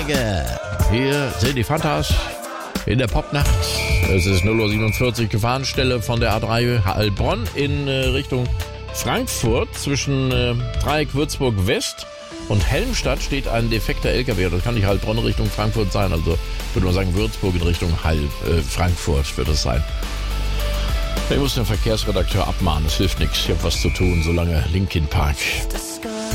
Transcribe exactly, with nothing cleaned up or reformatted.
Tage. Hier sind die Fantas in der Popnacht. Es ist null Uhr siebenundvierzig, Gefahrenstelle von der A drei Heilbronn in äh, Richtung Frankfurt. Zwischen äh, Dreieck Würzburg West und Helmstadt steht ein defekter L K W. Das kann nicht Heilbronn Richtung Frankfurt sein. Also würde man sagen Würzburg in Richtung Heil, äh, Frankfurt wird es sein. Ich muss den Verkehrsredakteur abmahnen, das hilft nichts. Ich habe was zu tun, solange Linkin Park.